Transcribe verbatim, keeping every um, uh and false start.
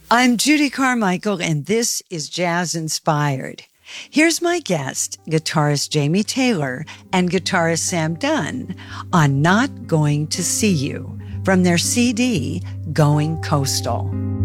I'm Judy Carmichael, and this is Jazz Inspired. Here's my guest, guitarist Jamie Taylor and guitarist Sam Dunn, on Not Going to See You from their C D, Going Coastal.